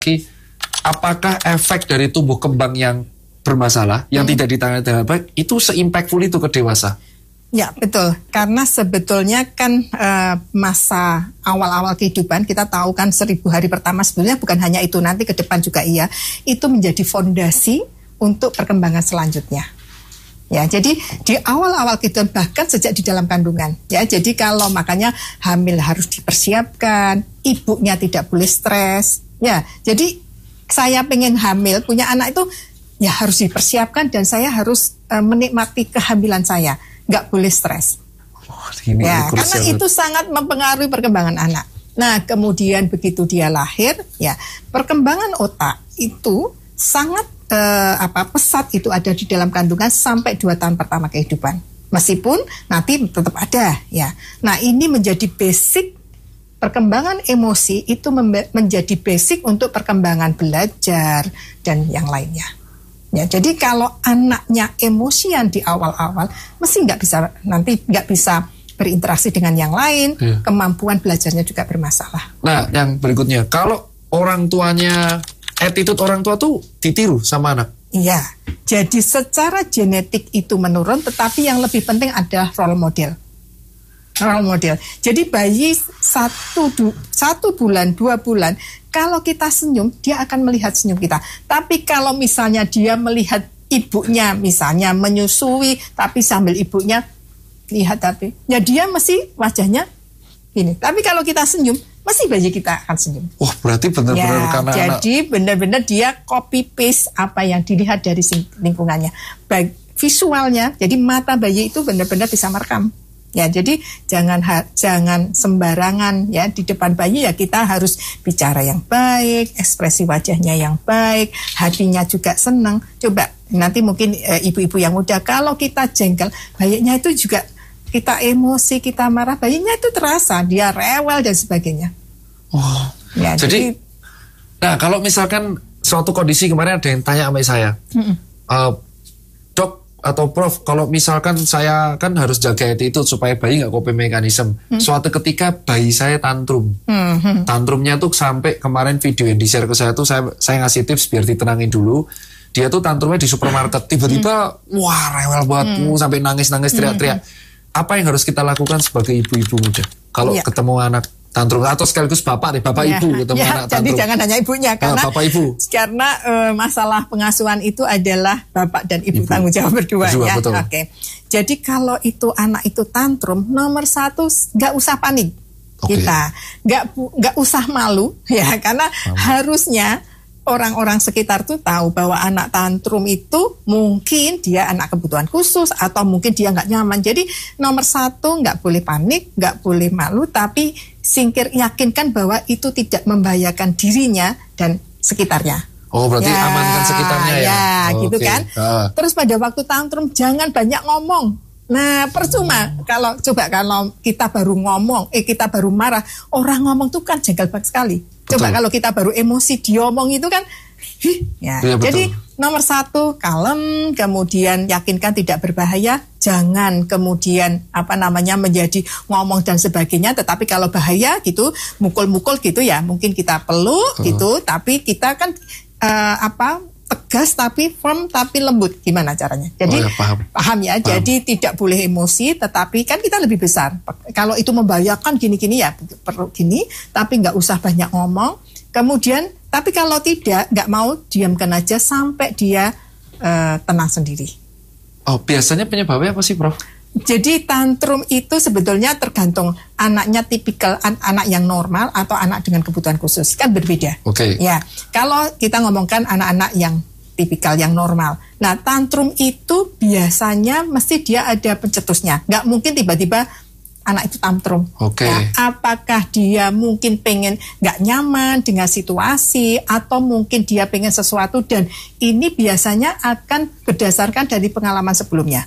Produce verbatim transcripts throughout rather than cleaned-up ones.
apakah efek dari tumbuh kembang yang bermasalah, yang hmm. tidak ditangani dengan baik, itu se-impactful itu ke dewasa? Ya, betul. Karena sebetulnya kan uh, masa awal-awal kehidupan, kita tahu kan seribu hari pertama sebenarnya bukan hanya itu, nanti ke depan juga iya, itu menjadi fondasi untuk perkembangan selanjutnya. Ya, jadi di awal-awal kehidupan, bahkan sejak di dalam kandungan. Ya, jadi kalau makanya hamil harus dipersiapkan, ibunya tidak boleh stres. Ya, jadi saya pengen hamil, punya anak itu ya harus dipersiapkan dan saya harus uh, menikmati kehamilan saya, nggak boleh stres. Oh, ini ya, karena itu sangat mempengaruhi perkembangan anak. Nah, kemudian begitu dia lahir, ya perkembangan otak itu sangat Uh, apa pesat itu ada di dalam kandungan sampai dua tahun pertama kehidupan. Meskipun nanti tetap ada ya. Nah, ini menjadi basic perkembangan emosi, itu menjadi basic untuk perkembangan belajar dan yang lainnya. Ya, jadi kalau anaknya emosian di awal-awal, mesti nggak bisa nanti nggak bisa berinteraksi dengan yang lain, ya. Kemampuan belajarnya juga bermasalah. Nah, yang berikutnya, kalau orang tuanya attitude orang tua tuh ditiru sama anak. Iya, jadi secara genetik itu menurun, tetapi yang lebih penting adalah role model. Role model. Jadi bayi satu, du, satu bulan, dua bulan, kalau kita senyum, dia akan melihat senyum kita. Tapi kalau misalnya dia melihat ibunya, misalnya menyusui, tapi sambil ibunya lihat tapi, ya dia mesti wajahnya gini. Tapi kalau kita senyum, masih bayi kita akan senyum. Wah, berarti benar-benar ya, karena jadi benar-benar dia copy paste apa yang dilihat dari lingkungannya. Baik visualnya, jadi mata bayi itu benar-benar bisa merekam. Ya, jadi jangan ha, jangan sembarangan ya di depan bayi, ya kita harus bicara yang baik, ekspresi wajahnya yang baik, hatinya juga senang. Coba nanti mungkin e, ibu-ibu yang muda, kalau kita jengkel, bayinya itu juga kita emosi, kita marah, bayinya itu terasa, dia rewel dan sebagainya. Oh, ya, jadi, jadi, nah kalau misalkan suatu kondisi kemarin ada yang tanya sama saya, uh, dok atau prof, kalau misalkan saya kan harus jaga attitude supaya bayi nggak coping mechanism. Mm. Suatu ketika bayi saya tantrum, mm-hmm. tantrumnya tuh sampai kemarin video yang di share ke saya tuh saya saya ngasih tips biar ditenangin dulu. Dia tuh tantrumnya di supermarket, tiba-tiba mm. wah rewel banget, mm. sampai nangis-nangis teriak-teriak. Mm-hmm. Apa yang harus kita lakukan sebagai ibu-ibu muda kalau ya. ketemu anak tantrum, atau sekaligus bapak nih, bapak ya, ibu ketemu ya, anak tantrum? Jadi jangan hanya ibunya, karena ah, bapak ibu. Karena uh, masalah pengasuhan itu adalah bapak dan ibu, ibu. tanggung jawab berdua ya. Oke. Okay. Jadi kalau itu anak itu tantrum, nomor satu nggak usah panik, okay. kita nggak nggak usah malu ya, karena Mama. harusnya orang-orang sekitar tuh tahu bahwa anak tantrum itu mungkin dia anak kebutuhan khusus atau mungkin dia nggak nyaman. Jadi nomor satu nggak boleh panik, nggak boleh malu, tapi singkir yakinkan bahwa itu tidak membahayakan dirinya dan sekitarnya. Oh, berarti ya, amankan sekitarnya ya? Ya, oh, gitu okay. kan. Ah. Terus pada waktu tantrum jangan banyak ngomong. Nah, percuma kalau coba kalau kita baru ngomong, eh kita baru marah, orang ngomong tuh kan jengkel banget sekali. Coba betul. Kalau kita baru emosi diomong itu kan, hih, ya. Ya, jadi nomor satu kalem, kemudian yakinkan tidak berbahaya, jangan kemudian apa namanya menjadi ngomong dan sebagainya. Tetapi kalau bahaya gitu, mukul-mukul gitu ya, mungkin kita peluk uh. gitu, tapi kita kan uh, apa? tegas tapi firm tapi lembut, gimana caranya? Jadi oh ya, paham. paham ya. Paham. Jadi tidak boleh emosi, tetapi kan kita lebih besar. Kalau itu membahayakan gini-gini ya perlu gini, tapi nggak usah banyak ngomong. Kemudian, tapi kalau tidak, nggak mau diamkan aja sampai dia uh, tenang sendiri. Oh, biasanya penyebabnya apa sih, Prof? Jadi tantrum itu sebetulnya tergantung anaknya tipikal an- anak yang normal atau anak dengan kebutuhan khusus, kan berbeda. Oke. Okay. Ya, kalau kita ngomongkan anak-anak yang tipikal yang normal. Nah, tantrum itu biasanya mesti dia ada pencetusnya. Nggak mungkin tiba-tiba anak itu tantrum. Oke. Okay. Ya, apakah dia mungkin pengen nggak nyaman dengan situasi atau mungkin dia pengen sesuatu, dan ini biasanya akan berdasarkan dari pengalaman sebelumnya.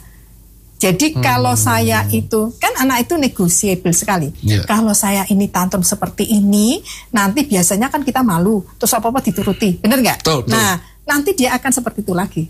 Jadi hmm. kalau saya itu, kan anak itu negotiable sekali. Yeah. Kalau saya ini tantrum seperti ini, nanti biasanya kan kita malu, terus apa-apa dituruti, bener nggak? Tuh, tuh. Nah, nanti dia akan seperti itu lagi.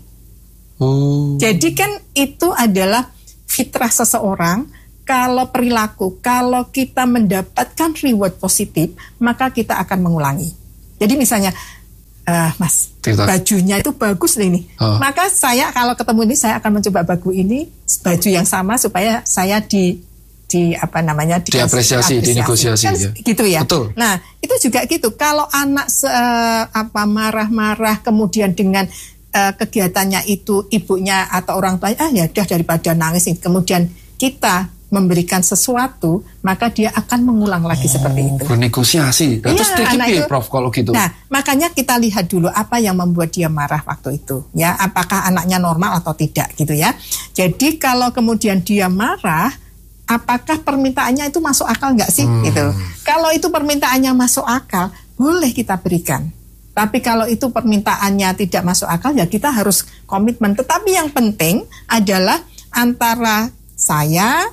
Oh. Jadi kan itu adalah fitrah seseorang. Kalau perilaku, kalau kita mendapatkan reward positif, maka kita akan mengulangi. Jadi misalnya, Uh, mas, Tidak. bajunya itu bagus ini. Oh. Maka saya kalau ketemu ini saya akan mencoba baju ini, baju yang sama supaya saya di di apa namanya diapresiasi, dinegosiasi kan, ya. Gitu ya. Betul. Nah itu juga gitu. Kalau anak se, apa marah-marah kemudian dengan uh, kegiatannya itu ibunya atau orang tuanya, ah ya udah daripada nangis, kemudian kita memberikan sesuatu, maka dia akan mengulang lagi oh, seperti itu. Bernegosiasi. Nah, terus ya, Prof kalau gitu. Nah, makanya kita lihat dulu apa yang membuat dia marah waktu itu, ya. Apakah anaknya normal atau tidak, gitu ya. Jadi kalau kemudian dia marah, apakah permintaannya itu masuk akal nggak sih, hmm. gitu. Kalau itu permintaannya masuk akal, boleh kita berikan. Tapi kalau itu permintaannya tidak masuk akal, ya kita harus komitmen. Tetapi yang penting adalah antara saya,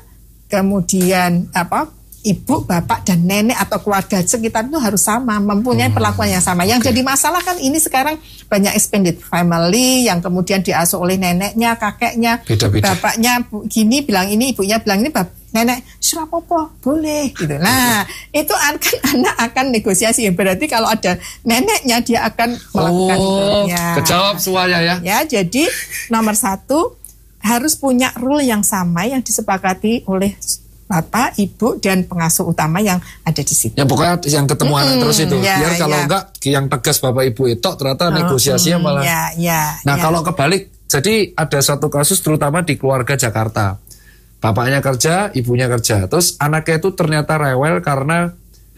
kemudian apa ibu, bapak dan nenek atau keluarga sekitar itu harus sama, mempunyai perlakuan yang sama. Yang okay. jadi masalah kan ini sekarang banyak extended family yang kemudian diasuh oleh neneknya, kakeknya, Beda-beda. bapaknya gini bilang ini, ibunya bilang ini, bap- nenek surapopo boleh gitu. Nah itu akan anak akan negosiasi. Berarti kalau ada neneknya dia akan melakukan oh, itu. Ya. Kejawab semuanya ya. Ya jadi nomor satu harus punya rule yang sama yang disepakati oleh bapak, ibu, dan pengasuh utama yang ada di situ. Ya pokoknya yang ketemu hmm, anak terus itu. Ya, Biar kalau ya. enggak yang tegas bapak ibu itu ternyata oh, negosiasinya hmm, malah. Ya, ya, nah ya. kalau kebalik, jadi ada satu kasus terutama di keluarga Jakarta. Bapaknya kerja, ibunya kerja. Terus anaknya itu ternyata rewel karena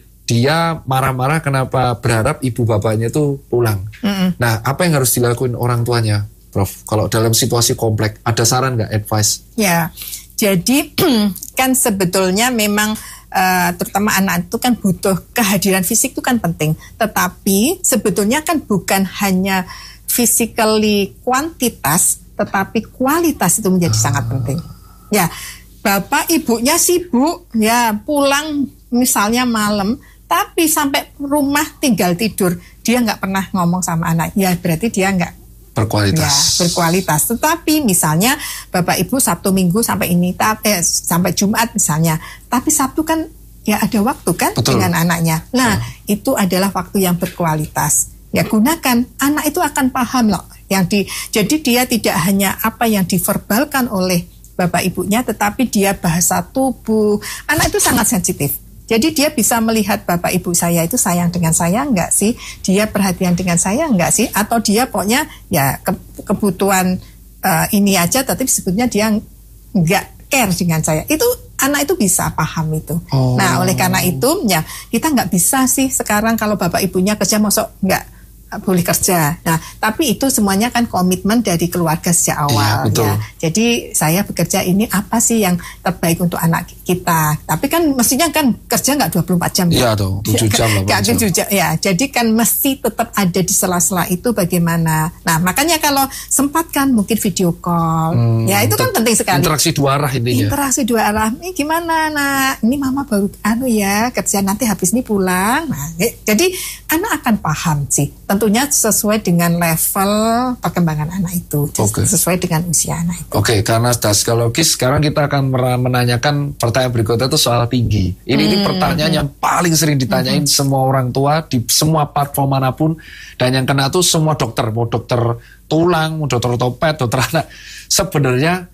dia marah-marah kenapa berharap ibu bapaknya itu pulang. Mm-mm. Nah apa yang harus dilakuin orang tuanya? Prof, kalau dalam situasi kompleks, ada saran nggak, advice? Ya, jadi kan sebetulnya memang uh, terutama anak itu kan butuh kehadiran fisik itu kan penting. Tetapi sebetulnya kan bukan hanya physically kuantitas, tetapi kualitas itu menjadi ah. sangat penting. Ya, bapak ibunya sibuk, ya pulang misalnya malam, tapi sampai rumah tinggal tidur, dia nggak pernah ngomong sama anak. Ya berarti dia nggak berkualitas. Ya, berkualitas. Tetapi misalnya Bapak Ibu Sabtu Minggu sampai ini eh, sampai Jumat misalnya. Tapi Sabtu kan ya ada waktu kan Betul. dengan anaknya. Nah, hmm. itu adalah waktu yang berkualitas. Ya gunakan. Anak itu akan paham loh yang di jadi dia tidak hanya apa yang diverbalkan oleh Bapak Ibunya, tetapi dia bahasa tubuh. Anak itu sangat sensitif. Jadi dia bisa melihat bapak ibu saya itu sayang dengan saya enggak sih? Dia perhatian dengan saya enggak sih? Atau dia pokoknya ya ke, kebutuhan uh, ini aja, tapi sebetulnya dia enggak care dengan saya. Itu anak itu bisa paham itu. Oh. Nah oleh karena itu ya kita enggak bisa sih sekarang kalau bapak ibunya kerja masuk enggak boleh kerja. Nah, tapi itu semuanya kan komitmen dari keluarga sejak awal. Iya, betul. Ya. Jadi saya bekerja ini apa sih yang terbaik untuk anak kita. Tapi kan mestinya kan kerja nggak dua puluh empat jam. Iya tuh, tujuh jam lah. Nggak tujuh jam. Ya, jadi kan mesti tetap ada di sela-sela itu bagaimana. Nah, makanya kalau sempat kan mungkin video call. Hmm, ya, itu kan penting sekali. Interaksi dua arah intinya. Interaksi dua arah. Ini gimana, Nak? Ini mama baru anu ya, kerja nanti habis ini pulang. Nah, jadi anak akan paham sih. Tentunya sesuai dengan level perkembangan anak itu, okay. sesuai dengan usia anak itu. Oke, okay, karena sudah psikologis, sekarang kita akan menanyakan pertanyaan berikutnya itu soal tinggi. Ini, hmm. ini pertanyaan hmm. yang paling sering ditanyain hmm. semua orang tua di semua platform manapun, dan yang kena itu semua dokter, mau dokter tulang, mau dokter ortoped, dokter anak. Sebenarnya,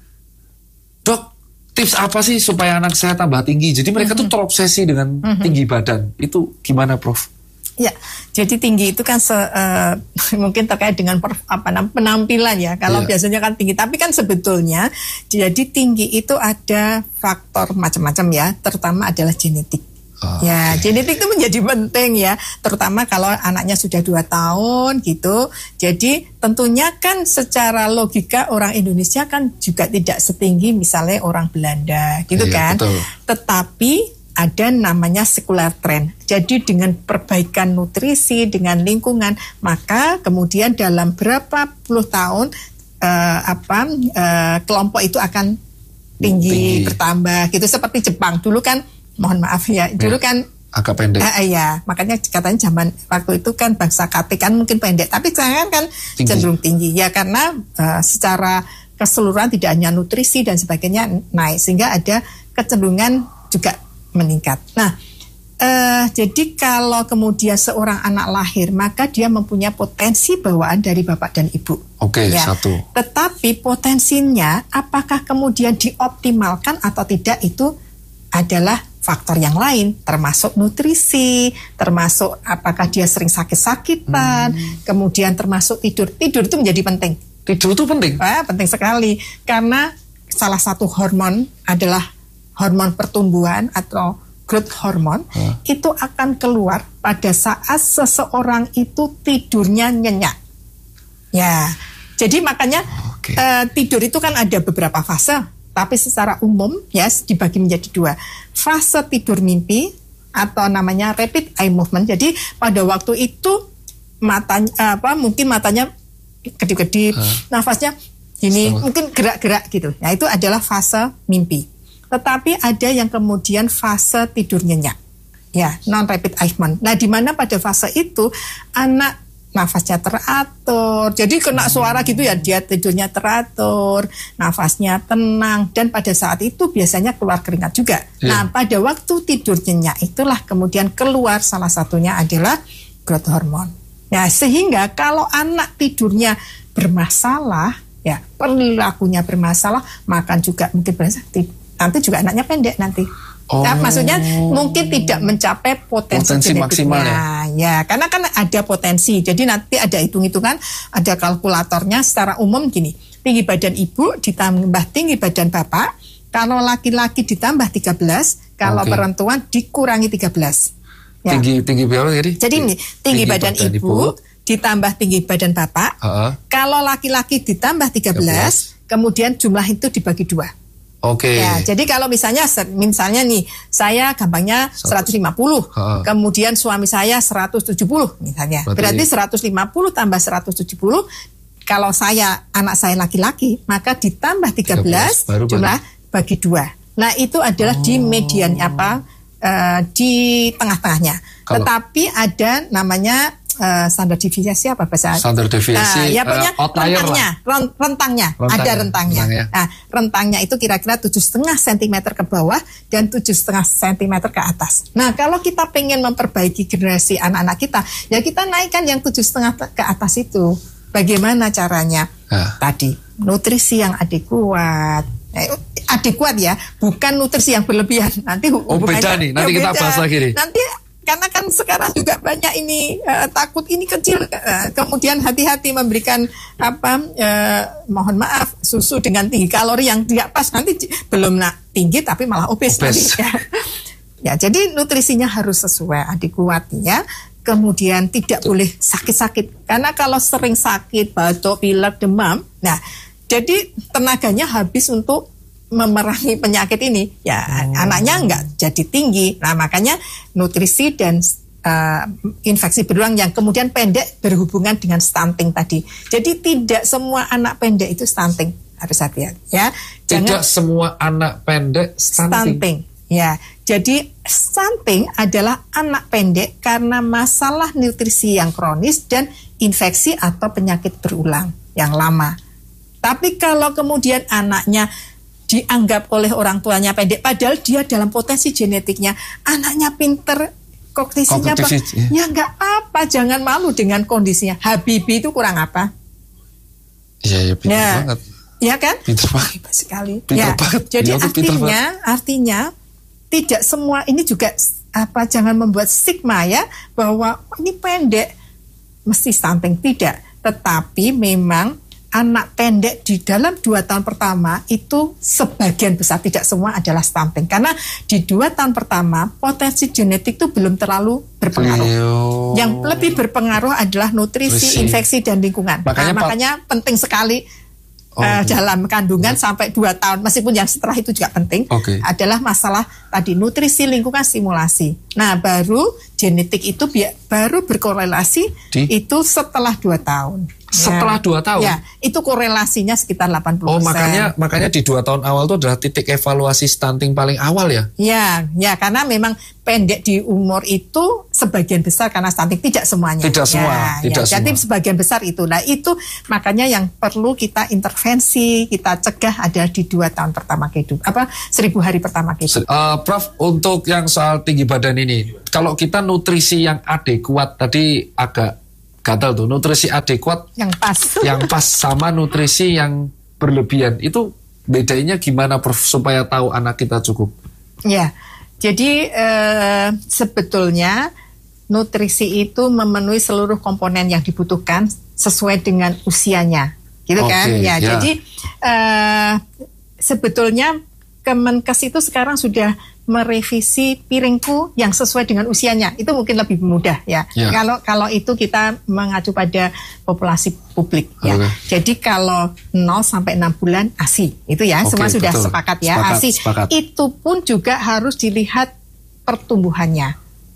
dok, tips apa sih supaya anak saya tambah tinggi? Jadi mereka hmm. tuh terobsesi dengan hmm. tinggi badan. Itu gimana, Prof? Ya, jadi tinggi itu kan se, uh, mungkin terkait dengan per, apa namanya penampilan ya. Kalau yeah. biasanya kan tinggi, tapi kan sebetulnya jadi tinggi itu ada faktor macam-macam ya. Terutama adalah genetik. Oh, ya, okay. genetik itu menjadi penting ya. Terutama kalau anaknya sudah dua tahun gitu. Jadi tentunya kan secara logika orang Indonesia kan juga tidak setinggi misalnya orang Belanda gitu yeah, kan. Betul. Tetapi ada namanya secular trend. Jadi dengan perbaikan nutrisi, dengan lingkungan, maka kemudian dalam berapa puluh tahun uh, apa uh, kelompok itu akan tinggi, tinggi bertambah gitu. Seperti Jepang dulu kan, mohon maaf ya, dulu ya, kan agak pendek. Uh, ya, makanya katanya zaman waktu itu kan bangsa K T kan mungkin pendek, tapi sekarang kan tinggi. cenderung tinggi ya karena uh, secara keseluruhan tidak hanya nutrisi dan sebagainya naik sehingga ada kecenderungan juga meningkat. Nah, Uh, jadi kalau kemudian seorang anak lahir, maka dia mempunyai potensi bawaan dari bapak dan ibu. Oke, okay, ya. Satu. Tetapi potensinya apakah kemudian dioptimalkan atau tidak itu adalah faktor yang lain, termasuk nutrisi, termasuk apakah dia sering sakit-sakitan, hmm. kemudian termasuk tidur. Tidur itu menjadi penting. Tidur itu penting? Ah, penting sekali, karena salah satu hormon adalah hormon pertumbuhan atau growth hormone, huh? Itu akan keluar pada saat seseorang itu tidurnya nyenyak. Ya, jadi makanya okay. uh, tidur itu kan ada beberapa fase, tapi secara umum ya dibagi menjadi dua. Fase tidur mimpi atau namanya rapid eye movement. Jadi pada waktu itu matanya apa mungkin matanya kedip-kedip, huh? Nafasnya ini Sama. mungkin gerak-gerak gitu. Nah, itu adalah fase mimpi. Tetapi ada yang kemudian fase tidur nyenyak, ya non rapid eye movement. Nah, di mana pada fase itu anak nafasnya teratur, jadi kena suara gitu ya, dia tidurnya teratur, nafasnya tenang, dan pada saat itu biasanya keluar keringat juga. Yeah. Nah, pada waktu tidur nyenyak itulah kemudian keluar salah satunya adalah growth hormone. Nah, sehingga kalau anak tidurnya bermasalah, ya perilakunya bermasalah, makan juga mungkin bermasalah. Nanti juga anaknya pendek nanti. Oh. Nah, maksudnya mungkin tidak mencapai potensi, potensi maksimal ya. Ya, karena kan ada potensi. Jadi nanti ada hitung-hitungan, ada kalkulatornya secara umum gini. Tinggi badan ibu ditambah tinggi badan bapak. Kalau laki-laki ditambah tiga belas, kalau okay. perempuan dikurangi tiga belas. Ya. Tinggi tinggi berapa jadi? Jadi ini tinggi, tinggi badan, badan ibu, ibu ditambah tinggi badan bapak. Uh-huh. Kalau laki-laki ditambah tiga belas, kemudian jumlah itu dibagi dua. Oke. Okay. Ya, jadi kalau misalnya misalnya nih, saya gampangnya seratus lima puluh, ha. Kemudian suami saya seratus tujuh puluh misalnya. Berarti, Berarti seratus lima puluh tambah seratus tujuh puluh, kalau saya anak saya laki-laki, maka ditambah tiga belas, tiga belas jumlah bagi. bagi dua. Nah, itu adalah oh. di median apa? Uh, di tengah-tengahnya. Kalau, Tetapi ada namanya Uh, standar deviasi apa bahasa? Standar deviasi. Nah, ya pokoknya uh, rentangnya, rent, rentangnya, Rentang, ada rentangnya. rentangnya. Nah, rentangnya itu kira-kira tujuh setengah sentimeter ke bawah dan tujuh setengah sentimeter ke atas. Nah, kalau kita pengen memperbaiki generasi anak-anak kita, ya kita naikkan yang tujuh setengah ke atas itu. Bagaimana caranya? Uh. Tadi nutrisi yang adekuat. Eh, adekuat ya, bukan nutrisi yang berlebihan. Nanti oh beda nih, nanti kita bahas lagi nih. Nanti karena kan sekarang juga banyak ini uh, takut ini kecil, uh, kemudian hati-hati memberikan apa, uh, mohon maaf susu dengan tinggi kalori yang tidak pas, nanti belum nak tinggi tapi malah obes. Nanti, ya. Ya, jadi nutrisinya harus sesuai adekuat ya. Kemudian tidak boleh sakit-sakit, karena kalau sering sakit, batuk, pilek, demam, nah jadi tenaganya habis untuk memerangi penyakit ini, ya hmm. anaknya nggak jadi tinggi. Nah, makanya nutrisi dan uh, infeksi berulang yang kemudian pendek berhubungan dengan stunting tadi. Jadi tidak semua anak pendek itu stunting, harus hati-hati ya. Jangan, tidak semua anak pendek stunting. stunting. Ya, jadi stunting adalah anak pendek karena masalah nutrisi yang kronis dan infeksi atau penyakit berulang yang lama. Tapi kalau kemudian anaknya dianggap oleh orang tuanya pendek, padahal dia dalam potensi genetiknya anaknya pinter, kognisinya apa? Ya, ya nggak apa, jangan malu dengan kondisinya. Habibie itu kurang apa? Iya, ya, pinter ya, banget. Ya kan? Pinter banget sekali. Pinter ya, banget. Jadi ya, artinya, artinya tidak semua ini juga apa? Jangan membuat stigma ya bahwa ini pendek mesti stunting, tidak. Tetapi memang anak pendek di dalam dua tahun pertama itu sebagian besar, tidak semua adalah stunting. Karena di dua tahun pertama potensi genetik itu belum terlalu berpengaruh. Leo. Yang lebih berpengaruh adalah nutrisi, Nutrisi. infeksi, dan lingkungan. Makanya, nah, makanya penting sekali oh, uh, okay. dalam kandungan okay. sampai dua tahun, meskipun yang setelah itu juga penting, okay. adalah masalah tadi nutrisi, lingkungan, stimulasi. Nah, baru genetik itu bi- baru berkorelasi di? itu setelah dua tahun. Setelah ya. dua tahun? Ya, itu korelasinya sekitar delapan puluh persen. Oh, makanya makanya di dua tahun awal itu adalah titik evaluasi stunting paling awal ya? Ya, ya karena memang pendek di umur itu sebagian besar karena stunting, tidak semuanya. Tidak semua, ya, tidak ya. semua. Jadi sebagian besar itu. Nah, itu makanya yang perlu kita intervensi, kita cegah ada di dua tahun pertama kehidupan, apa seribu hari pertama kehidupan. Uh, Prof, untuk yang soal tinggi badan ini, kalau kita nutrisi yang adekuat tadi agak gatal tuh, nutrisi adekuat yang pas yang pas sama nutrisi yang berlebihan itu bedanya gimana Prof supaya tahu anak kita cukup? Ya, jadi eh, sebetulnya nutrisi itu memenuhi seluruh komponen yang dibutuhkan sesuai dengan usianya, gitu kan? Okay, ya, ya, jadi eh, sebetulnya Kemenkes itu sekarang sudah merevisi piringku yang sesuai dengan usianya. Itu mungkin lebih mudah ya. Ya. Kalau kalau itu kita mengacu pada populasi publik ya. Okay. Jadi kalau nol sampai enam bulan A S I itu ya, okay, semua sudah betul. sepakat ya. Sepakat, A S I sepakat. itu pun juga harus dilihat pertumbuhannya.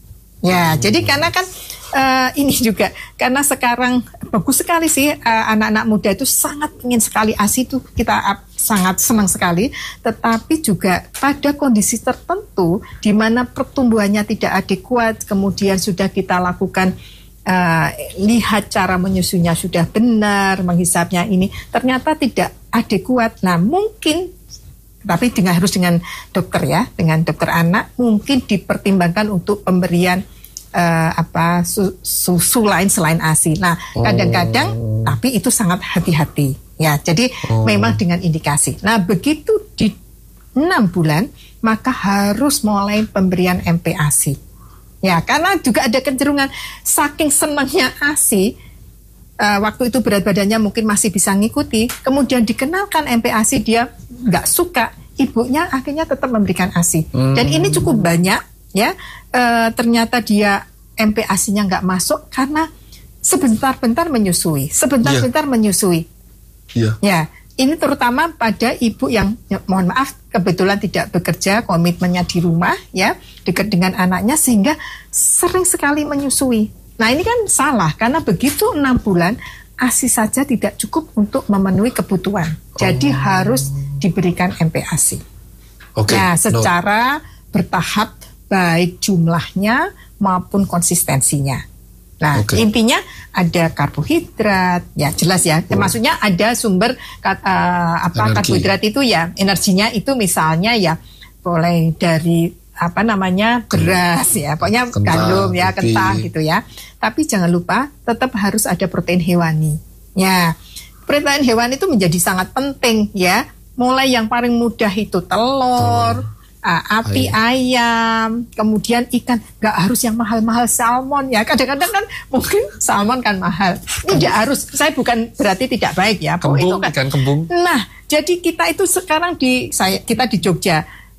Ya, hmm. jadi karena kan uh, ini juga karena sekarang bagus sekali sih uh, anak-anak muda itu sangat ingin sekali A S I itu kita uh, sangat senang sekali, tetapi juga pada kondisi tertentu di mana pertumbuhannya tidak adekuat, kemudian sudah kita lakukan uh, lihat cara menyusunya sudah benar, menghisapnya ini ternyata tidak adekuat. Nah, mungkin tapi dengan harus dengan dokter ya, dengan dokter anak mungkin dipertimbangkan untuk pemberian uh, apa su- susu lain selain A S I. Nah, kadang-kadang oh. tapi itu sangat hati-hati. Ya, jadi oh. memang dengan indikasi. Nah, begitu di enam bulan, maka harus mulai pemberian M P A S I. Ya, karena juga ada kecenderungan saking senangnya A S I, uh, waktu itu berat badannya mungkin masih bisa ngikuti, kemudian dikenalkan M P A S I dia nggak suka, ibunya akhirnya tetap memberikan A S I. Hmm. Dan ini cukup banyak, ya. Uh, ternyata dia M P A S I-nya nggak masuk karena sebentar-bentar menyusui, sebentar-bentar yeah. menyusui. Yeah. Ya, ini terutama pada ibu yang ya, mohon maaf kebetulan tidak bekerja, komitmennya di rumah ya, dekat dengan anaknya sehingga sering sekali menyusui. Nah, ini kan salah karena begitu enam bulan A S I saja tidak cukup untuk memenuhi kebutuhan. Jadi oh. harus diberikan M P A S I. Okay. Nah, secara no. bertahap baik jumlahnya maupun konsistensinya. Nah, okay. intinya ada karbohidrat, ya jelas ya. Oh. Maksudnya ada sumber uh, apa Energi. karbohidrat itu ya, energinya itu misalnya ya boleh dari apa namanya beras ya, pokoknya kentang, gandum ya, kopi. Kentang gitu ya. Tapi jangan lupa tetap harus ada protein hewani. Ya, protein hewani itu menjadi sangat penting ya. Mulai yang paling mudah itu telur. Oh. Uh, api ayam. ayam, kemudian ikan, nggak harus yang mahal-mahal salmon ya. Kadang-kadang kan mungkin salmon kan mahal. Tidak harus. Saya bukan berarti tidak baik ya. Kembung, itu kan. Ikan kembung. Nah, jadi kita itu sekarang di saya kita di Jogja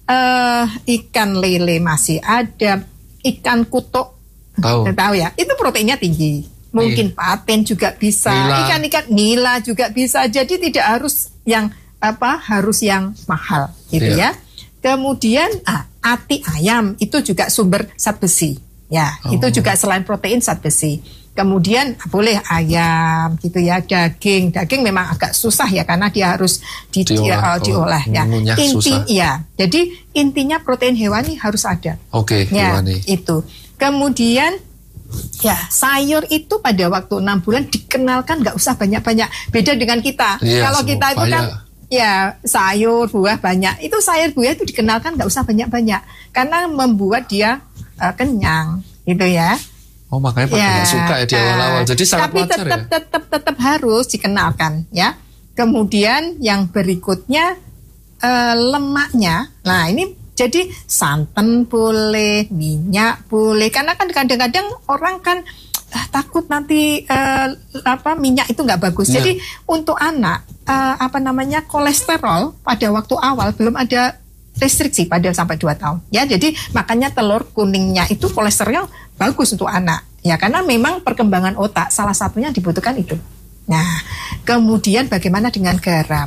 uh, ikan lele masih ada, ikan kutuk tahu, tahu ya. Itu proteinnya tinggi. Mungkin iya. paten juga bisa, nila. ikan-ikan nila juga bisa. Jadi tidak harus yang apa harus yang mahal gitu iya. ya. Kemudian ah, ati ayam itu juga sumber zat besi, ya oh. itu juga selain protein zat besi. Kemudian boleh ayam gitu ya, daging, daging memang agak susah ya karena dia harus di, diolah, di, uh, diolah oh, ya. Inti ya, jadi intinya protein hewani harus ada. Oke, okay, ya, hewani. Itu. Kemudian ya sayur itu pada waktu enam bulan dikenalkan nggak usah banyak-banyak. Beda dengan kita. Iya, kalau kita itu kan ya sayur buah banyak, itu sayur buah itu dikenalkan nggak usah banyak-banyak karena membuat dia uh, kenyang gitu ya. Oh makanya Pak ya, suka ya di awal-awal. Jadi sangat tapi wajar tetap, ya. tetap tetap harus dikenalkan ya. Kemudian yang berikutnya uh, lemaknya. Nah ini jadi santan boleh, minyak boleh. Karena kan kadang-kadang orang kan uh, takut nanti uh, apa minyak itu nggak bagus. Ya. Jadi untuk anak Uh, apa namanya kolesterol pada waktu awal belum ada restriksi pada sampai dua tahun ya, jadi makanya telur kuningnya itu kolesterol bagus untuk anak ya karena memang perkembangan otak salah satunya dibutuhkan itu. Nah kemudian bagaimana dengan garam?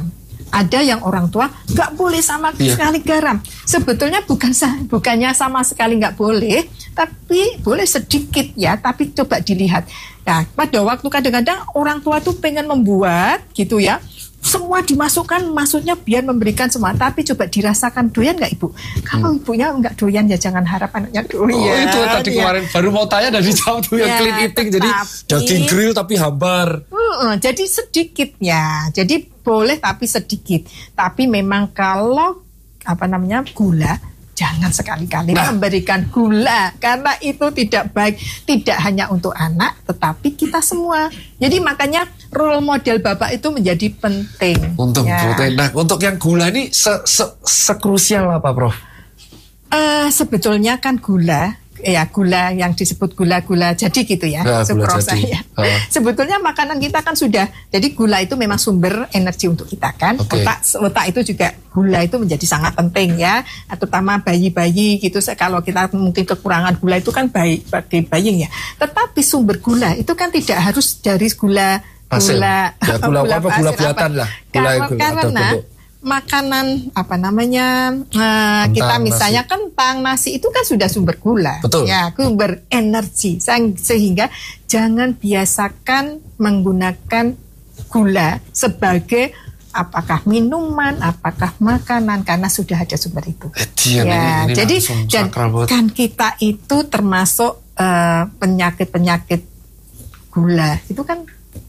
Ada yang orang tua nggak boleh sama Iya. sekali garam. Sebetulnya bukan sa- bukannya sama sekali nggak boleh, tapi boleh sedikit ya. Tapi coba dilihat. Nah, pada waktu kadang-kadang orang tua tuh pengen membuat gitu ya. Semua dimasukkan, maksudnya biar memberikan semua. Tapi coba dirasakan, doyan nggak ibu? Kalau ibunya nggak doyan ya jangan harap anaknya doyan. Oh itu tadi ya. kemarin baru mau tanya dari jauh tuh yang Ya, clean eating. Jadi tetapi- daging grill tapi hambar. Uh, jadi sedikitnya, jadi boleh tapi sedikit. Tapi memang kalau apa namanya gula, jangan sekali-kali Nah. memberikan gula karena itu tidak baik, tidak hanya untuk anak, tetapi kita semua. Jadi makanya role model bapak itu menjadi penting. Untuk Ya. protein. Nah, untuk yang gula ini se se sekrusial apa, Prof? Eh, sebetulnya kan gula, ya gula yang disebut gula-gula jadi gitu ya, Ya, gula sukrosa jadi. ya. Oh. Sebetulnya makanan kita kan sudah, jadi gula itu memang sumber energi untuk kita kan. Oke. Otak, otak itu juga gula itu menjadi sangat penting ya, terutama bayi-bayi gitu. Kalau kita mungkin kekurangan gula itu kan bayi bagi bayi ya. Tetapi sumber gula itu kan tidak harus dari gula Hasil. gula Ya, gula apa, gula hasil buatan lah. Gula- Karena, gula atau karena bentuk. makanan apa namanya eh, kita Kentang, misalnya kentang nasi itu kan sudah sumber gula, Betul. ya sumber energi. Sang- sehingga jangan biasakan menggunakan gula sebagai apakah minuman, apakah makanan karena sudah ada sumber itu. Eh, dia, Ya, ini, ini jadi langsung dan sakral banget. kan kita itu termasuk eh, penyakit-penyakit gula itu kan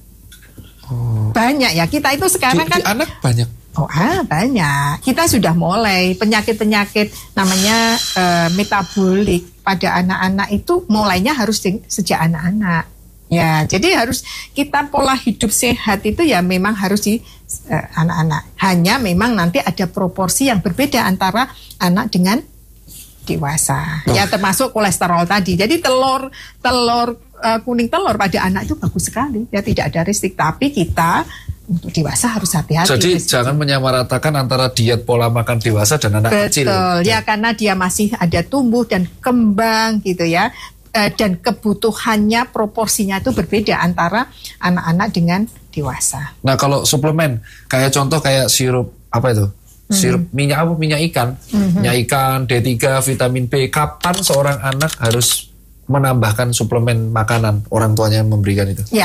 banyak ya. Kita itu sekarang Di, kan di anak banyak. Oh ah banyak. Kita sudah mulai penyakit-penyakit namanya eh, metabolik pada anak-anak itu mulainya harus di- sejak anak-anak. Ya, jadi harus kita pola hidup sehat itu ya memang harus di eh, anak-anak. Hanya memang nanti ada proporsi yang berbeda antara anak dengan dewasa. Oh. Ya termasuk kolesterol tadi. Jadi telur telur eh, kuning telur pada anak itu bagus sekali. Ya tidak ada risiko. Tapi kita untuk dewasa harus hati-hati. Jadi Risiko. jangan menyamaratakan antara diet pola makan dewasa dan anak kecil. Betul, ya karena dia masih ada tumbuh dan kembang gitu ya. Eh, dan kebutuhannya proporsinya itu berbeda antara anak-anak dengan dewasa. Nah, kalau suplemen kayak contoh kayak sirup apa itu? Sirup minyak apa? Minyak ikan. Minyak ikan, D tiga, vitamin B. Kapan seorang anak harus menambahkan suplemen makanan orang tuanya memberikan itu? Ya.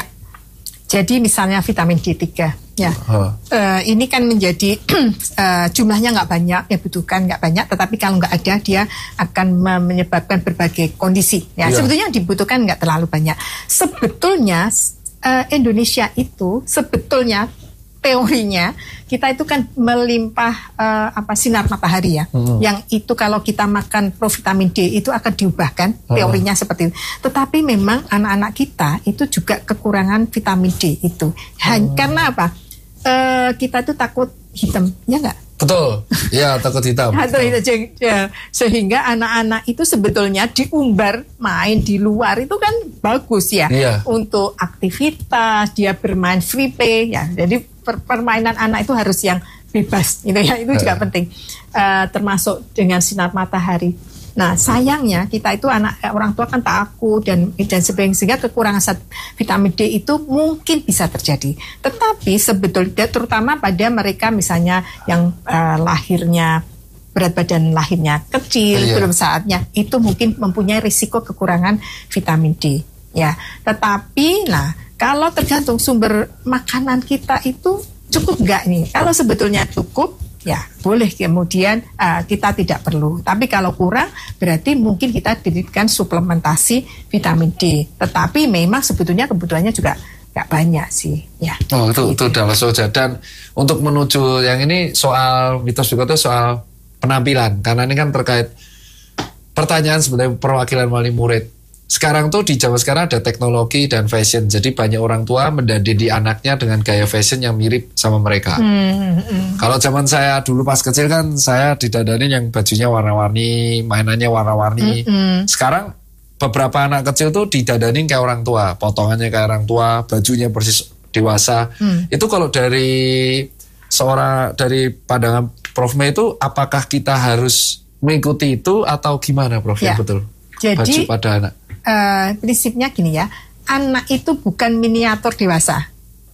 Jadi misalnya vitamin D tiga ya. Oh. Eh, ini kan menjadi eh, jumlahnya nggak banyak, ya butuhkan nggak banyak, tetapi kalau nggak ada dia akan me- menyebabkan berbagai kondisi. Ya, Iya. sebetulnya yang dibutuhkan nggak terlalu banyak. Sebetulnya eh, Indonesia itu sebetulnya teorinya kita itu kan melimpah eh, apa sinar matahari ya, Hmm. yang itu kalau kita makan provitamin D itu akan diubahkan teorinya seperti itu. Tetapi memang anak-anak kita itu juga kekurangan vitamin D itu. Han- Karena apa? Eh, kita itu takut hitam, ya nggak? Betul. Ya, takut hitam. Atau itu je- ya, sehingga anak-anak itu sebetulnya diumbar main di luar itu kan bagus ya, Iya. untuk aktivitas dia bermain free play ya. Jadi per- permainan anak itu harus yang bebas gitu ya, itu juga Eh. penting. Eh, termasuk dengan sinar matahari. Nah sayangnya kita itu anak eh, orang tua kan takut dan dan sebagainya, sehingga kekurangan zat vitamin D itu mungkin bisa terjadi. Tetapi sebetulnya terutama pada mereka misalnya yang eh, lahirnya berat badan lahirnya kecil, Iya. belum saatnya, itu mungkin mempunyai risiko kekurangan vitamin D. Ya, tetapi nah kalau tergantung sumber makanan kita itu cukup nggak nih? Kalau sebetulnya cukup, ya boleh kemudian uh, kita tidak perlu. Tapi kalau kurang berarti mungkin kita diberikan suplementasi vitamin D. Tetapi memang sebetulnya kebutuhannya juga nggak banyak sih. Ya. Oh, itu itu udah langsung aja. Dan untuk menuju yang ini soal mitos juga tuh soal penampilan, karena ini kan terkait pertanyaan sebenarnya perwakilan wali murid. Sekarang tuh di zaman sekarang ada teknologi dan fashion, jadi banyak orang tua mendandani anaknya dengan gaya fashion yang mirip sama mereka. Hmm, hmm. Kalau zaman saya dulu pas kecil kan saya didandani yang bajunya warna-warni, mainannya warna-warni. Hmm. Sekarang beberapa anak kecil tuh didandani kayak orang tua, potongannya kayak orang tua, bajunya persis dewasa. Hmm. Itu kalau dari seorang dari pandangan Prof Mei itu, apakah kita harus mengikuti itu atau gimana, Prof? Ya. Yang betul. Jadi, baju pada anak. Uh, prinsipnya gini ya, anak itu bukan miniatur dewasa.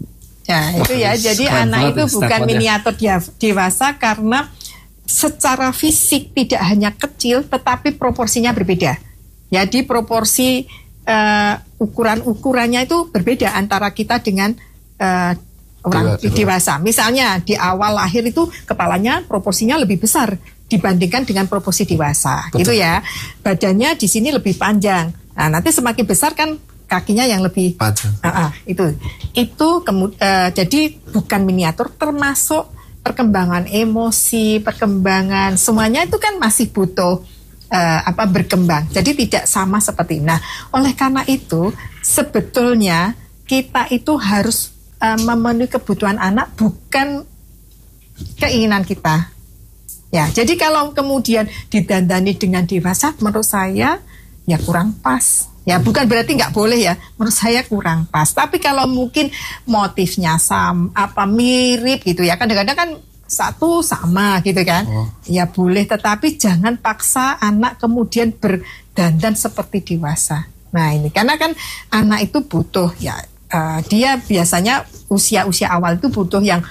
Ya itu ya. Jadi anak itu bukan miniatur dewasa karena secara fisik tidak hanya kecil, tetapi proporsinya berbeda. Jadi proporsi uh, ukuran-ukurannya itu berbeda antara kita dengan uh, orang Dewa, dewasa. Misalnya di awal lahir itu kepalanya proporsinya lebih besar dibandingkan dengan proporsi dewasa. Betul. Gitu ya. Badannya di sini lebih panjang. Nah nanti semakin besar kan kakinya yang lebih panjang. Uh, uh, itu itu kemud, uh, jadi bukan miniatur, termasuk perkembangan emosi, perkembangan semuanya itu kan masih butuh uh, apa berkembang. Jadi tidak sama seperti ini. Nah, oleh karena itu sebetulnya kita itu harus uh, memenuhi kebutuhan anak, bukan keinginan kita. Ya, jadi kalau kemudian didandani dengan dewasa, menurut saya ya kurang pas. Ya bukan berarti nggak boleh ya, menurut saya kurang pas. Tapi kalau mungkin motifnya sama, apa mirip gitu ya, kadang-kadang kan satu sama gitu kan, oh. ya boleh. Tetapi jangan paksa anak kemudian berdandan seperti dewasa. Nah ini karena kan anak itu butuh ya, uh, dia biasanya usia-usia awal itu butuh yang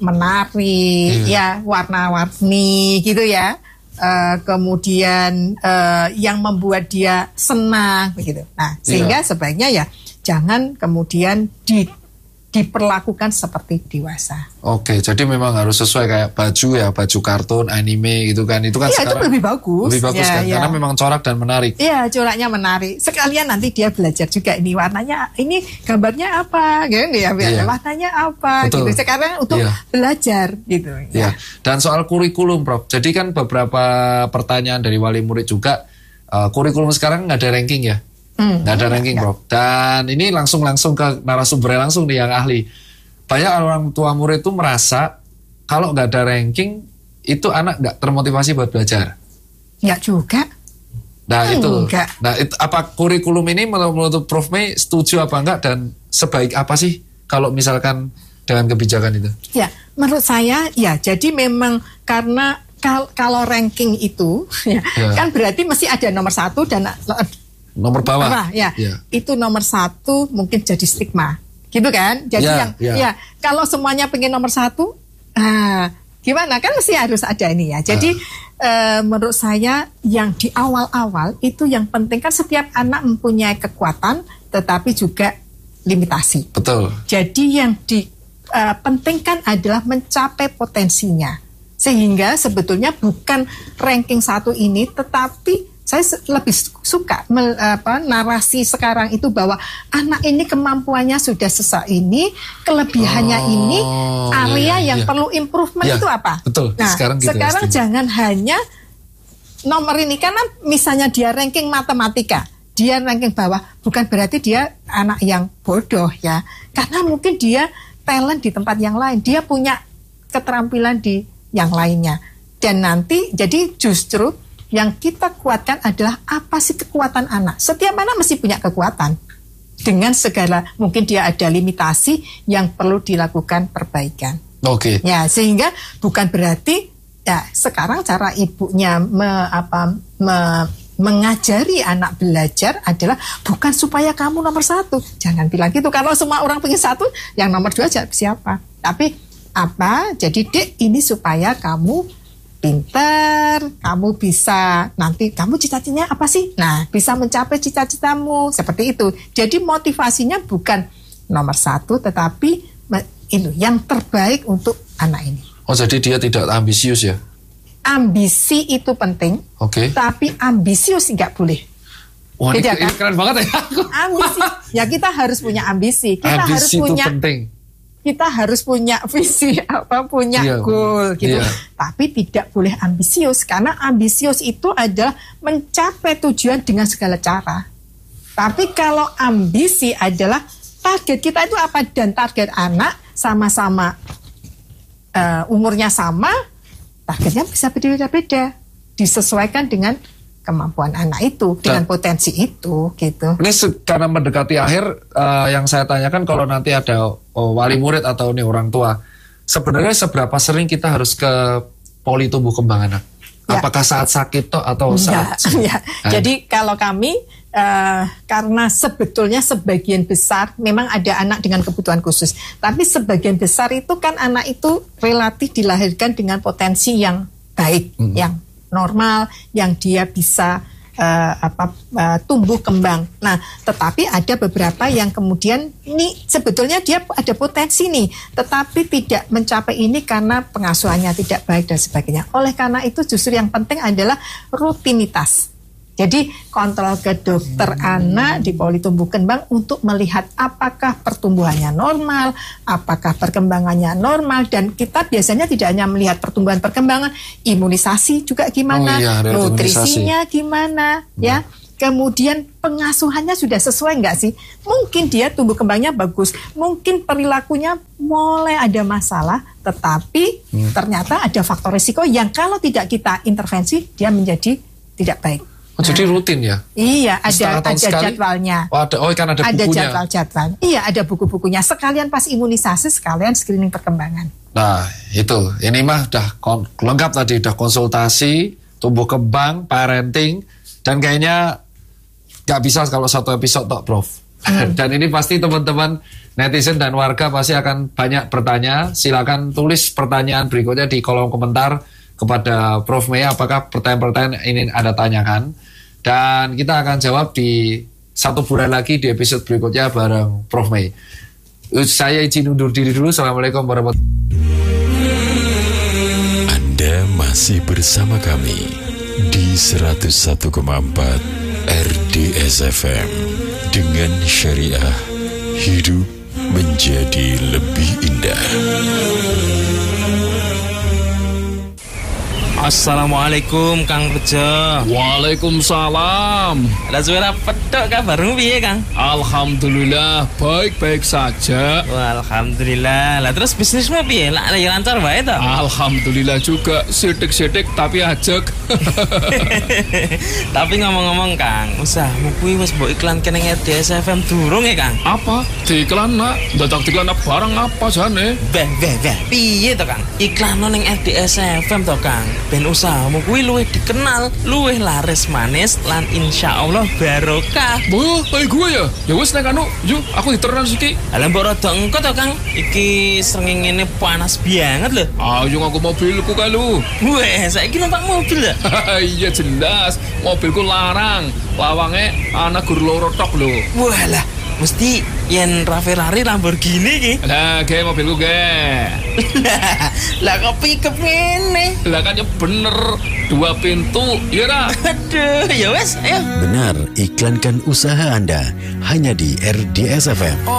menarik, yeah. ya warna-warni gitu ya. Uh, kemudian uh, yang membuat dia senang begitu. Nah, sehingga yeah. sebaiknya ya jangan kemudian di, diperlakukan seperti dewasa. Oke, jadi memang harus sesuai kayak baju ya, baju kartun, anime gitu kan. Itu kan yeah, sekarang itu lebih bagus. Lebih bagus ya, kan, ya. Karena memang corak dan menarik. Iya, coraknya menarik. Sekalian nanti dia belajar juga ini warnanya, ini gambarnya apa, gitu ya, yeah. warnanya apa, Betul. gitu. Sekarang untuk yeah. belajar gitu. Ya. Yeah. Dan soal kurikulum, Prof. Jadi kan beberapa pertanyaan dari wali murid juga, uh, kurikulum sekarang nggak ada ranking ya, nggak hmm, ada ranking, ya. Prof. Dan ini langsung langsung ke narasumbernya langsung nih yang ahli. Banyak orang tua murid itu merasa kalau nggak ada ranking itu anak nggak termotivasi buat belajar. Ya juga. Nah hmm, itu, enggak. nah itu apa kurikulum ini menurut Prof Mei setuju apa enggak dan sebaik apa sih kalau misalkan dengan kebijakan itu? Ya, menurut saya ya jadi memang karena kal kalau ranking itu ya, ya. kan berarti mesti ada nomor satu dan nomor bawah. Nah, ya, ya, itu nomor satu mungkin jadi stigma. Gitu kan, jadi ya, yang ya. ya kalau semuanya pengen nomor satu, ah, gimana kan mesti harus ada ini ya. Jadi ah. e, menurut saya yang di awal-awal itu yang penting kan setiap anak mempunyai kekuatan, tetapi juga limitasi. Betul. Jadi yang dipentingkan adalah mencapai potensinya, sehingga sebetulnya bukan ranking satu ini, tetapi saya lebih suka mel, apa, narasi sekarang itu bahwa anak ini kemampuannya sudah sesak ini, kelebihannya oh, ini, area iya, yang iya. perlu improvement iya, itu apa? Betul. Nah, sekarang, gitu sekarang jangan hanya nomor ini, karena misalnya dia ranking matematika, dia ranking bawah, bukan berarti dia anak yang bodoh ya, karena mungkin dia talent di tempat yang lain, dia punya keterampilan di yang lainnya, dan nanti jadi justru yang kita kuatkan adalah apa sih kekuatan anak. Setiap anak mesti punya kekuatan. Dengan segala, mungkin dia ada limitasi yang perlu dilakukan perbaikan. Oke. Okay. Ya, sehingga bukan berarti ya sekarang cara ibunya me, apa, me, mengajari anak belajar adalah bukan supaya kamu nomor satu. Jangan bilang gitu. Kalau semua orang pengen satu, yang nomor dua siapa? Tapi apa? Jadi dek, ini supaya kamu pinter, kamu bisa nanti kamu cita-citanya apa sih? Nah, bisa mencapai cita-citamu seperti itu. Jadi motivasinya bukan nomor satu, tetapi itu yang terbaik untuk anak ini. Oh, jadi dia tidak ambisius ya? Ambisi itu penting, oke. Okay. Tapi ambisius nggak boleh. Wah, ini, kan? ini keren banget ya. Ambisi, ya kita harus punya ambisi. Kita ambisi harus punya. Itu penting. Kita harus punya visi, apa punya iya, goal gitu. Iya. Tapi tidak boleh ambisius, karena ambisius itu adalah mencapai tujuan dengan segala cara. Tapi kalau ambisi adalah target kita itu apa, dan target anak sama-sama uh, umurnya sama, targetnya bisa berbeda-beda, disesuaikan dengan kemampuan anak itu, dengan dan, potensi itu, gitu. Ini karena mendekati akhir, uh, yang saya tanyakan kalau nanti ada oh, wali murid atau nih orang tua, sebenarnya seberapa sering kita harus ke poli tumbuh kembang anak? Ya. Apakah saat sakit toh atau saat? Ya, ya. Jadi kalau kami uh, karena sebetulnya sebagian besar memang ada anak dengan kebutuhan khusus, tapi sebagian besar itu kan anak itu relatif dilahirkan dengan potensi yang baik, mm-hmm. yang normal, yang dia bisa uh, apa uh, tumbuh kembang. Nah, tetapi ada beberapa yang kemudian ini sebetulnya dia ada potensi nih, tetapi tidak mencapai ini karena pengasuhannya tidak baik dan sebagainya. Oleh karena itu justru yang penting adalah rutinitas. Jadi kontrol ke dokter hmm. anak di poli tumbuh kembang untuk melihat apakah pertumbuhannya normal, apakah perkembangannya normal, dan kita biasanya tidak hanya melihat pertumbuhan perkembangan, imunisasi juga gimana, oh, iya, nutrisinya imunisasi. Gimana, hmm. ya. Kemudian pengasuhannya sudah sesuai nggak sih? Mungkin dia tumbuh kembangnya bagus, mungkin perilakunya mulai ada masalah, tetapi hmm. ternyata ada faktor risiko yang kalau tidak kita intervensi dia menjadi tidak baik. Oh, nah, jadi rutin ya? Iya, ada ada sekali? Jadwalnya. Oh, ada, oh kan ada bukunya. Ada jadwal-jadwal. Iya, ada buku-bukunya. Sekalian pas imunisasi, sekalian screening perkembangan. Nah, itu. Ini mah udah lengkap tadi, udah konsultasi, tumbuh kembang, parenting, dan kayaknya nggak bisa kalau satu episode tok, Prof. Hmm. Dan ini pasti teman-teman netizen dan warga pasti akan banyak bertanya. Silakan tulis pertanyaan berikutnya di kolom komentar kepada Prof Mei, apakah pertanyaan-pertanyaan ini Anda tanyakan, dan kita akan jawab di satu bulan lagi di episode berikutnya bareng Prof Mei. Saya izin undur diri dulu. Assalamualaikum warahmatullahi wabarakatuh. Anda masih bersama kami di seratus satu koma empat R D S F M dengan syariah hidup menjadi lebih indah. Assalamualaikum Kang Bejo. Waalaikumsalam. Ada suara pedok kabarmu piye Kang? Alhamdulillah baik-baik saja. Wah, alhamdulillah. Lah terus bisnismu piye? Lah ya lancar wae to? Alhamdulillah juga, sidik-sidik tapi ajek. Tapi ngomong-ngomong Kang, usahamu kuwi wis mbok iklanke ning R D S F M durung ya Kang? Apa? Diiklan nak? Dadak diiklan barang apa jane? Beh, beh, beh. Piye to Kang? Iklan ning R D S F M to Kang. Ben usahamu kuwi luwih dikenal, luwih laris manis, lan insya Allah barokah. Boh, kayak gue ya? Ya wes nek anu, yuk aku diteran siki. Lah mbok rada engko to Kang. Iki srengenge panas banget lho. Ayo ngaku mobilku kae lu. Weh, saiki numpak mobil ya? Iya jelas, mobilku larang. Lawange ana gur loro tok lho. Walah, mesti yen Ferrari Lamborghini ki. Lah, ge mobilku ge. Lah kok pick-up ngene? Lah kan ya bener, dua pintu, ya dah. Aduh, ya wes, ayo. Benar, iklankan usaha Anda hanya di R D S F M.